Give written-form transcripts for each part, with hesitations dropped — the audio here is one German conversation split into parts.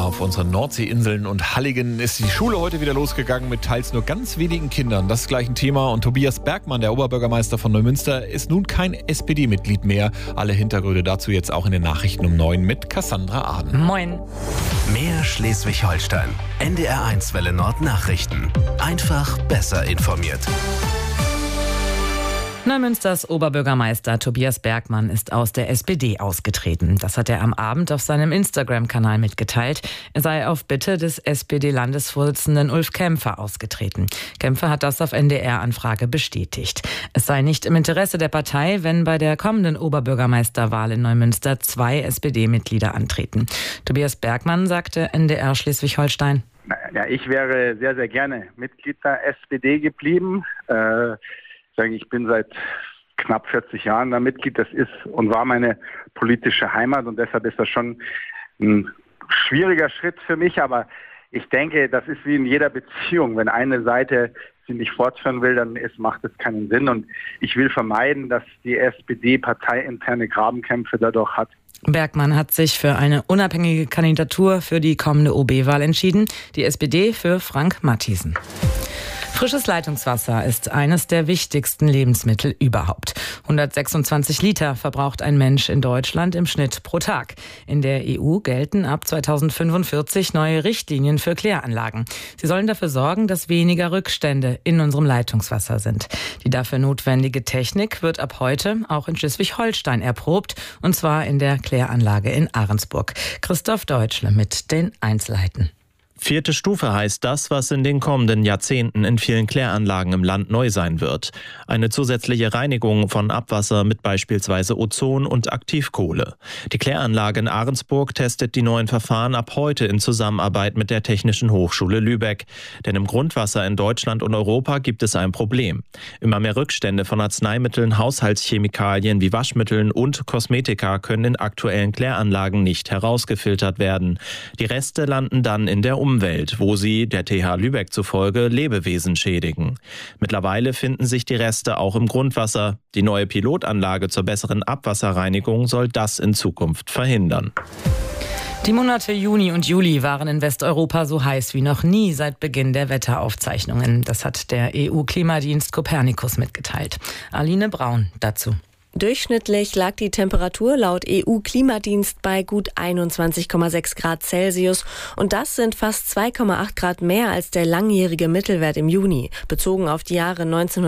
Auf unseren Nordseeinseln und Halligen ist die Schule heute wieder losgegangen mit teils nur ganz wenigen Kindern. Das ist gleich ein Thema. Und Tobias Bergmann, der Oberbürgermeister von Neumünster, ist nun kein SPD-Mitglied mehr. Alle Hintergründe dazu jetzt auch in den Nachrichten um 9 mit Cassandra Aden. Moin. Mehr Schleswig-Holstein. NDR1 Welle Nord Nachrichten. Einfach besser informiert. Neumünsters Oberbürgermeister Tobias Bergmann ist aus der SPD ausgetreten. Das hat er am Abend auf seinem Instagram-Kanal mitgeteilt. Er sei auf Bitte des SPD-Landesvorsitzenden Ulf Kämpfer ausgetreten. Kämpfer hat das auf NDR-Anfrage bestätigt. Es sei nicht im Interesse der Partei, wenn bei der kommenden Oberbürgermeisterwahl in Neumünster 2 SPD-Mitglieder antreten. Tobias Bergmann sagte NDR Schleswig-Holstein: Ja, ich wäre sehr, sehr gerne Mitglied der SPD geblieben. Ich bin seit knapp 40 Jahren da Mitglied. Das ist und war meine politische Heimat und deshalb ist das schon ein schwieriger Schritt für mich. Aber ich denke, das ist wie in jeder Beziehung. Wenn eine Seite sie nicht fortführen will, dann macht es keinen Sinn. Und ich will vermeiden, dass die SPD parteiinterne Grabenkämpfe dadurch hat. Bergmann hat sich für eine unabhängige Kandidatur für die kommende OB-Wahl entschieden. Die SPD für Frank Mathiesen. Frisches Leitungswasser ist eines der wichtigsten Lebensmittel überhaupt. 126 Liter verbraucht ein Mensch in Deutschland im Schnitt pro Tag. In der EU gelten ab 2045 neue Richtlinien für Kläranlagen. Sie sollen dafür sorgen, dass weniger Rückstände in unserem Leitungswasser sind. Die dafür notwendige Technik wird ab heute auch in Schleswig-Holstein erprobt, und zwar in der Kläranlage in Ahrensburg. Christoph Deutschle mit den Einzelheiten. 4. Stufe heißt das, was in den kommenden Jahrzehnten in vielen Kläranlagen im Land neu sein wird. Eine zusätzliche Reinigung von Abwasser mit beispielsweise Ozon und Aktivkohle. Die Kläranlage in Ahrensburg testet die neuen Verfahren ab heute in Zusammenarbeit mit der Technischen Hochschule Lübeck. Denn im Grundwasser in Deutschland und Europa gibt es ein Problem. Immer mehr Rückstände von Arzneimitteln, Haushaltschemikalien wie Waschmitteln und Kosmetika können in aktuellen Kläranlagen nicht herausgefiltert werden. Die Reste landen dann in der Umwelt, wo sie, der TH Lübeck zufolge, Lebewesen schädigen. Mittlerweile finden sich die Reste auch im Grundwasser. Die neue Pilotanlage zur besseren Abwasserreinigung soll das in Zukunft verhindern. Die Monate Juni und Juli waren in Westeuropa so heiß wie noch nie seit Beginn der Wetteraufzeichnungen. Das hat der EU-Klimadienst Copernicus mitgeteilt. Aline Braun dazu. Durchschnittlich lag die Temperatur laut EU-Klimadienst bei gut 21,6 Grad Celsius und das sind fast 2,8 Grad mehr als der langjährige Mittelwert im Juni, bezogen auf die Jahre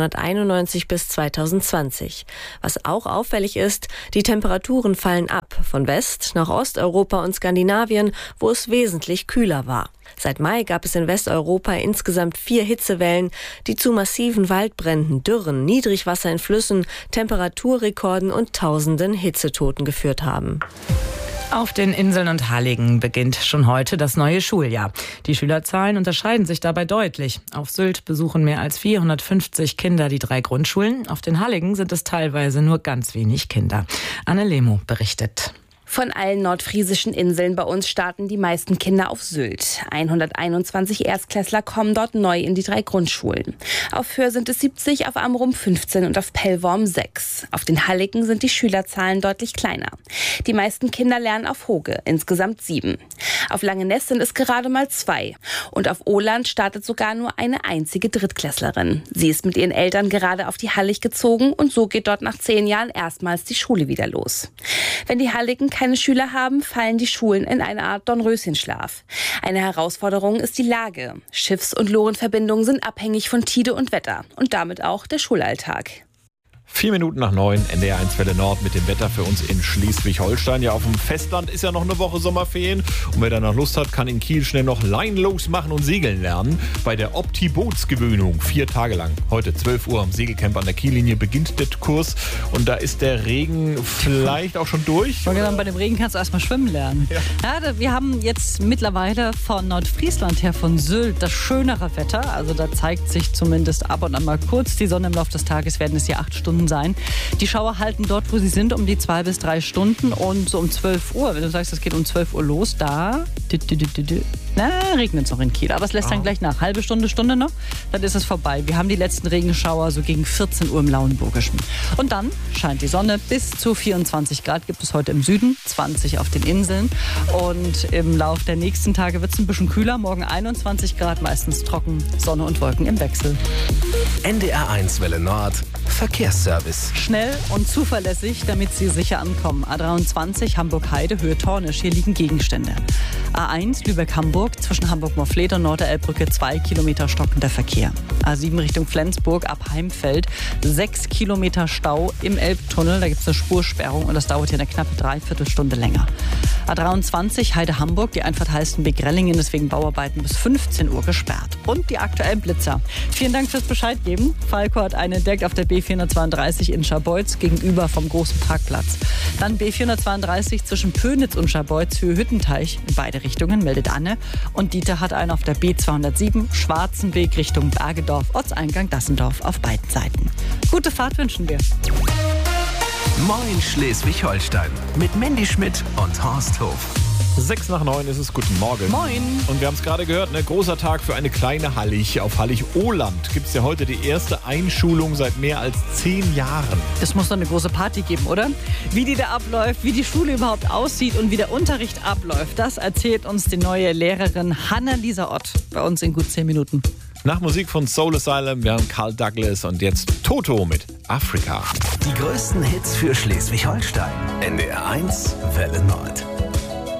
1991 bis 2020. Was auch auffällig ist, die Temperaturen fallen ab, von West- nach Osteuropa und Skandinavien, wo es wesentlich kühler war. Seit Mai gab es in Westeuropa insgesamt 4 Hitzewellen, die zu massiven Waldbränden, Dürren, Niedrigwasser in Flüssen, Temperaturrekorden und tausenden Hitzetoten geführt haben. Auf den Inseln und Halligen beginnt schon heute das neue Schuljahr. Die Schülerzahlen unterscheiden sich dabei deutlich. Auf Sylt besuchen mehr als 450 Kinder die 3 Grundschulen. Auf den Halligen sind es teilweise nur ganz wenig Kinder. Anne Lemo berichtet. Von allen nordfriesischen Inseln bei uns starten die meisten Kinder auf Sylt. 121 Erstklässler kommen dort neu in die 3 Grundschulen. Auf Föhr sind es 70, auf Amrum 15 und auf Pellworm 6. Auf den Halligen sind die Schülerzahlen deutlich kleiner. Die meisten Kinder lernen auf Hoge, insgesamt 7. Auf Langeness sind es gerade mal 2. Und auf Åland startet sogar nur eine einzige Drittklässlerin. Sie ist mit ihren Eltern gerade auf die Hallig gezogen und so geht dort nach 10 Jahren erstmals die Schule wieder los. Wenn die Halligen keine Schüler haben, fallen die Schulen in eine Art Dornröschenschlaf. Eine Herausforderung ist die Lage. Schiffs- und Lorenverbindungen sind abhängig von Tide und Wetter und damit auch der Schulalltag. 4 Minuten nach 9, NDR1 Welle Nord mit dem Wetter für uns in Schleswig-Holstein. Ja, auf dem Festland ist ja noch eine Woche Sommerferien. Und wer da noch Lust hat, kann in Kiel schnell noch leinlos machen und segeln lernen. Bei der Opti-Bootsgewöhnung 4 Tage lang. Heute 12 Uhr am Segelcamp an der Kiellinie beginnt der Kurs. Und da ist der Regen vielleicht auch schon durch. Bei dem Regen kannst du erstmal schwimmen lernen. Ja, wir haben jetzt mittlerweile von Nordfriesland her, von Sylt, das schönere Wetter. Also da zeigt sich zumindest ab und an mal kurz die Sonne im Laufe des Tages. Werden es hier 8 Stunden Stunden sein. Die Schauer halten dort, wo sie sind, um die 2 bis 3 Stunden und so um 12 Uhr, wenn du sagst, es geht um 12 Uhr los, da regnet es noch in Kiel. Aber es lässt dann gleich nach. Halbe Stunde noch, dann ist es vorbei. Wir haben die letzten Regenschauer so gegen 14 Uhr im Lauenburgischen. Und dann scheint die Sonne. Bis zu 24 Grad gibt es heute im Süden, 20 auf den Inseln. Und im Lauf der nächsten Tage wird es ein bisschen kühler. Morgen 21 Grad, meistens trocken, Sonne und Wolken im Wechsel. NDR1 Welle Nord, Verkehrsservice. Schnell und zuverlässig, damit Sie sicher ankommen. A23 Hamburg-Heide, Höhe Tornisch. Hier liegen Gegenstände. A1 Lübeck-Hamburg, zwischen Hamburg-Morfleet und Norderelbbrücke 2 Kilometer stockender Verkehr. A7 Richtung Flensburg ab Heimfeld 6 Kilometer Stau im Elbtunnel. Da gibt es eine Spursperrung und das dauert hier eine knappe Dreiviertelstunde länger. A23 Heide-Hamburg, die Einfahrt Halstenbek-Rellingen ist wegen Bauarbeiten bis 15 Uhr gesperrt. Und die aktuellen Blitzer. Vielen Dank fürs Bescheid geben. Falco hat einen entdeckt auf der B432 in Scharbeutz gegenüber vom großen Parkplatz. Dann B432 zwischen Pönitz und Scharbeutz, Höhe Hüttenteich in beide Richtungen, meldet Anne. Und Dieter hat einen auf der B207 Schwarzenweg Richtung Bergedorf, Ortseingang Dassendorf auf beiden Seiten. Gute Fahrt wünschen wir. Moin Schleswig-Holstein mit Mandy Schmidt und Horst Hof. 6 nach 9 ist es. Guten Morgen. Moin. Und wir haben es gerade gehört, ein großer Tag für eine kleine Hallig. Auf Hallig-Ohland gibt es ja heute die erste Einschulung seit mehr als 10 Jahren. Das muss doch eine große Party geben, oder? Wie die da abläuft, wie die Schule überhaupt aussieht und wie der Unterricht abläuft, das erzählt uns die neue Lehrerin Hannalisa Ott bei uns in gut 10 Minuten. Nach Musik von Soul Asylum, wir haben Carl Douglas und jetzt Toto mit Afrika. Die größten Hits für Schleswig-Holstein. NDR1 Welle Nord.